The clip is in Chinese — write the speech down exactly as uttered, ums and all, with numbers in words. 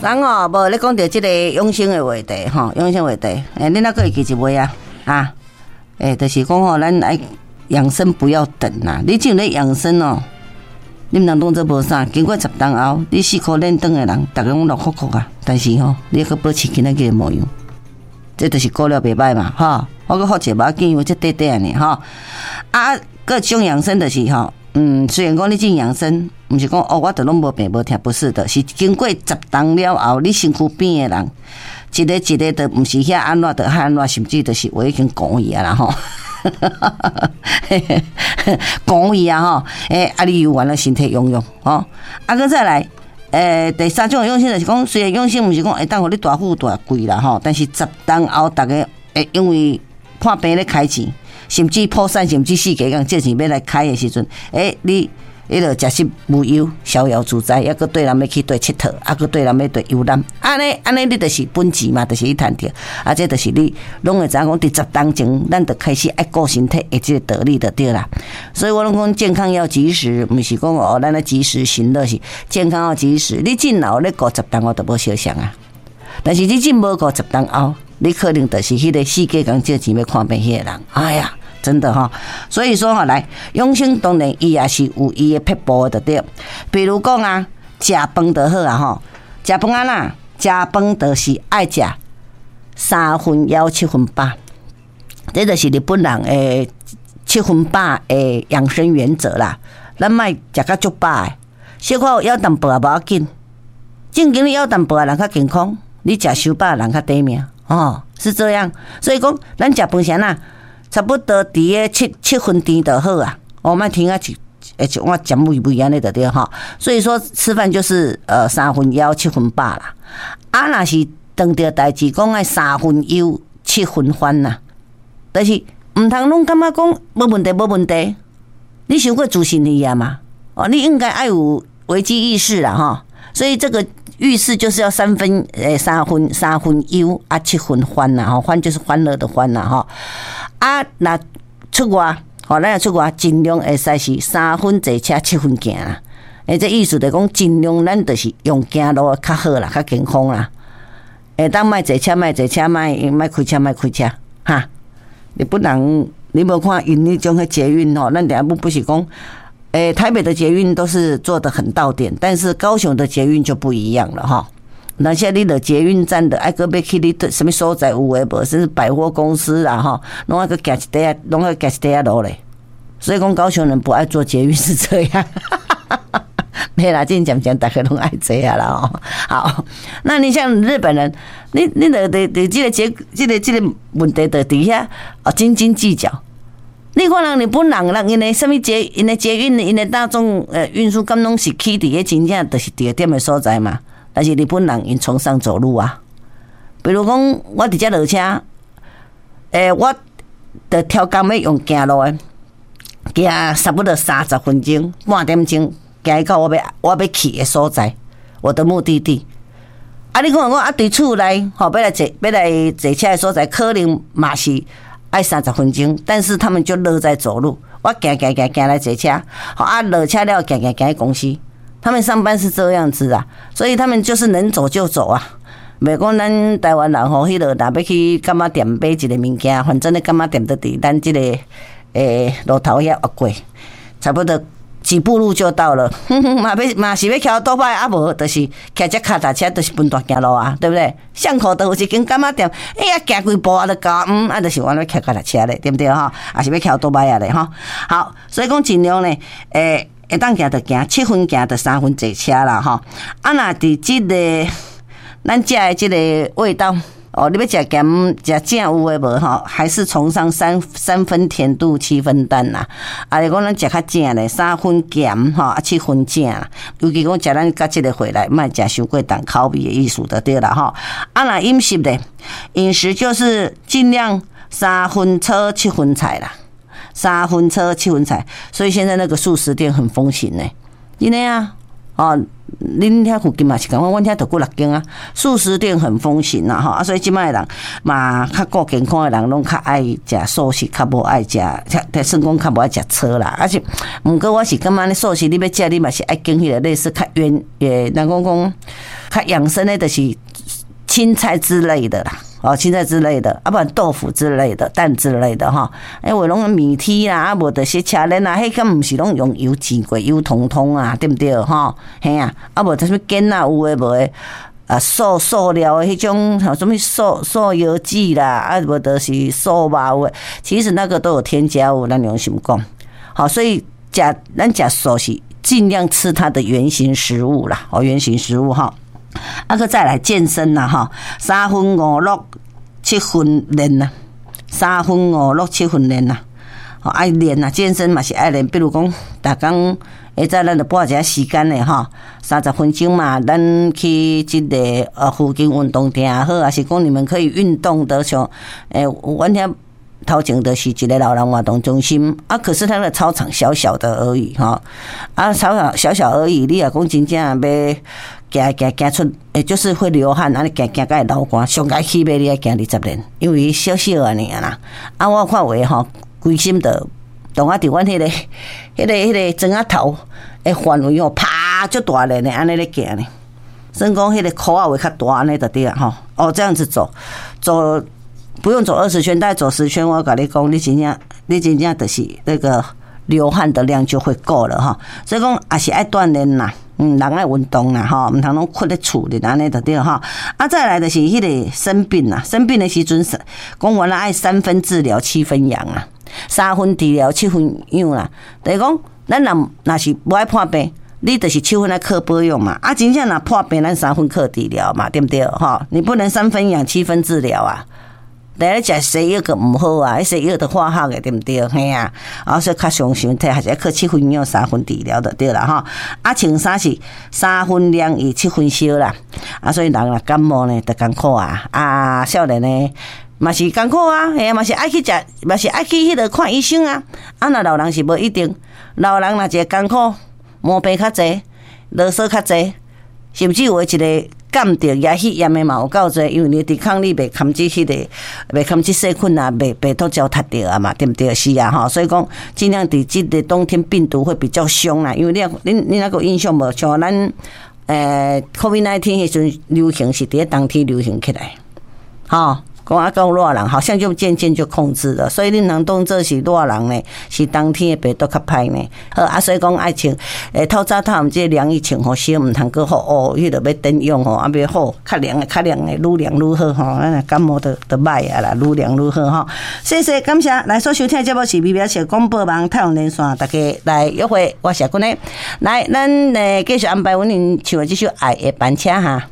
人哦，无咧讲到即个养生的话题吼，养生话题，诶，恁哪个会记一位啊？啊，诶，就是讲吼，咱爱养生不要等啦。你只有咧养生哦，你毋通当做无啥。经过十当后，你四颗练长的人，逐个拢落哭哭啊。但是吼，你去保持今仔日的模样，这就是过了袂歹嘛，吼。我搁好者无要紧，我这短短呢，吼。啊，个种养生就是吼。嗯，虽然讲你进养生，不是讲哦，我都拢无病无痛，不是的，是经过十当了后，你身躯边的人，一个一个都不是遐安怎，就安怎，甚至就是我已经讲伊啊啦吼，讲伊啊吼，诶，啊你有完了身体用用吼，啊个再来，诶，第三种用心就是讲，虽然用心不是讲会当互你大富大贵啦吼，但是十当后，大家会因为破病咧开钱。甚至破产，甚至世界讲借钱要来开的时阵，诶、欸，你迄落食食无忧，逍遥自在，抑个对人要去对佚佗，啊个对人要对游览，安尼安尼你就是本钱嘛，就是去赚着，啊这就是你拢会知影讲，伫十当前，咱就开始爱顾身体的这个道理就对啦。所以我拢讲健康要及时，毋是讲哦，咱咧及时行乐是健康要及时。你真老咧顾十当后就无相像啊，但是你真无顾十当后，你可能就是迄个世界讲借钱要看病迄个人，哎呀。真的哈，所以说哈，来养生当然伊也是有伊的撇步的对。比如讲啊，食饭就好啊吼，食饭啊啦，食饭就是爱食三分枵七分饱，这就是日本人诶七分饱诶养生原则啦。咱莫食甲足饱诶，小可枵淡薄也无要紧。正经你枵淡薄诶人较健康，你食伤饱人较短命哦，是这样。所以讲，咱食饭前啊。差不多伫个七七分甜就好啊，我莫听啊一一一碗咸味味安尼就对哈。所以说吃饭就是呃三分枵七分饱啦。啊，若是当着代志讲爱三分忧七分欢呐，但是毋通拢感觉讲无问题无问题，你想过自信力啊嘛？哦，你应该爱有危机意识啦哈。所以这个遇事就是要三分诶三分三分忧啊七分欢呐，哈，欢就是欢乐的欢呐哈。啊，那出外，吼，咱出外尽量会使是三分坐车七分行啦。诶，这意思就讲尽量咱就是用行路较好啦，较健康啦。诶，当莫坐车，莫坐车，莫莫开车，莫开车，哈。你不能，你无看因那种个捷运吼，咱两部不是讲，诶，台北的捷运都是做得很到点，但是高雄的捷运就不一样了哈。那些你的捷运站的，爱个要去你什么所在有诶无，甚至百货公司啦哈，拢爱个行一块，拢爱行一块路嘞。所以讲高雄人不爱坐捷运是这样，没啦，真讲讲大家拢爱这样啦哦。好，那你像日本人，你你的的的这个结这个这个问题的底下哦斤斤计较。你看人日本人，人因为什么捷，因为捷运，因为大众呃运输，咁拢是起伫个真正就是地点的所在嘛。但是日本人因崇尚走路啊，比如讲我伫遮落车，诶、欸，我着挑工要用行路诶，行差不多三十分钟，半点钟，行到我要我要去的所在，我的目的地。啊，你看我啊，伫厝内吼，要来坐要来坐车的所在，可能嘛是爱三十分钟，但是他们就乐在走路。我行行行行来坐车，好啊，落车了行行行去公司。他们上班是这样子啊，所以他们就是能走就走啊。袂讲咱台湾人吼，迄落若要去干嘛店买一个物件，反正咧干嘛店都伫咱即个诶路头遐越过，差不多几步路就到了。嘛要嘛是要骑倒摆，啊无就是骑只脚踏车，就是分段行路啊，对不对？巷口都有一间干嘛店，哎呀，行几步啊就到，嗯，啊就是我要骑脚踏车咧，对不对哈？也是要骑倒摆啊咧哈。好，所以讲尽量咧，诶。会当行就行，七分行就三分坐车啦吼。啊，若伫即个咱食的即个味道哦，你要食咸食正有诶无吼？还是崇尚三三分甜度七分淡啦。啊，你讲咱食较正咧，三分咸吼，啊七分正啦。尤其讲食咱甲即个回来，莫食伤过重口味的意思就对啦吼。啊，若饮食咧，饮食就是尽量三分炒七分菜啦。三分车七分菜，所以现在那个素食店很风行呢。真的啊，哦，恁遐附近嘛是讲，阮遐就过六间啊，素食店很风行啊，哈，所以即摆人嘛较顾健康的人，拢较爱食素食，较无爱食，算讲较无爱食草啦。而且，毋过我是感觉咧素食你要食，你嘛是爱拣迄个类似较原诶，人讲讲较养生的就是青菜之类的啦。哦，青菜之类的，啊，不然豆腐之类的、蛋之类的哈。哎，我拢米梯啦，啊，无就是车轮啊，迄个毋是拢用油煎过、油通通啊，对不对？哈，嘿啊，啊，无就是碱啊，有诶无诶，啊，塑塑料诶，迄种什么塑塑油剂啦，啊，无就是塑肉诶，其实那个都有添加物，咱用心讲。好，所以食咱食素是尽量吃它的原型食物啦，哦，原型食物哈。啊，个再来健身啦哈，三分五六七分练啦，三分五六七分练啦，哦爱练啦，健身嘛是爱练，比如讲，逐工下早咱就拨一下时间嘞哈，三十分钟嘛，咱去即个呃附近运动店也好，还是讲你们可以运动的像，诶，阮遐头前就是一个老人活动中心啊，可是它的操场小小的而已哈，啊操场小小而已，你若讲真正要。行行行出，诶，就是会流汗，安尼行行甲会流汗，上该起码你要行二十年，因为小小安尼啊啦。啊，我看话吼，规心的，当我伫阮迄个、迄个、迄个庄仔头诶范围吼，啪就大咧呢，安尼咧行呢。所以讲迄个裤仔会较大安尼就对啊吼。哦，这样子走，走不用走二十圈，大概走十圈，我甲你讲，你真正，你真正就是那个流汗的量就会够了哈。所以讲也是爱锻炼啦。嗯，人爱运动啦，吼，毋通拢困咧厝里安尼就对哈。啊，再来就是迄个生病啦，生病的时阵，讲原来爱三分治疗，七分养啦，三分治疗，七分养啦。就是讲，咱若若是无爱破病，你就是七分来靠保养嘛。啊，真正若破病，咱三分靠治疗嘛，对不对？哈，你不能三分养，七分治疗啊。来食西药个毋好啊，迄西药都化学个对毋对？嘿啊，啊所以较常常体还是靠七分养三分治疗就对啦哈。啊，穿衫是三分凉伊七分烧啦。啊，所以人若感冒呢，就艰苦啊。啊，少年呢嘛是艰苦啊，嘿啊，嘛是爱去食，嘛是爱去迄个看医生啊。啊，那老人是无一定，老人若一个艰苦，毛病较济，啰嗦较济，甚至有一个。感着也血炎的嘛有够侪，因为你抵抗力袂堪即迄个，袂堪即细菌啊，袂袂都焦塌着啊嘛，对不对？是啊，吼，所以讲尽量伫即个冬天病毒会比较凶啦，因为你你你那个印象无？像咱诶 COVID 十九 迄阵流行是伫冬天流行起来，吼。讲啊，讲热人好像就渐渐就控制了，所以你能当做是热人呢，是当天的病毒较歹呢。好啊，所以讲爱穿诶透早透毋即凉衣穿好些，毋通过好哦，迄个要等用吼，啊要好较凉诶，较凉诶，愈凉愈好吼。咱感冒都都歹啊啦，愈凉愈好吼。谢谢感谢来所收听的节目是美妙小广播网太阳连线，大家来约会，我是君诶。来，咱诶继续安排阮恁唱的这首《爱的班车》哈。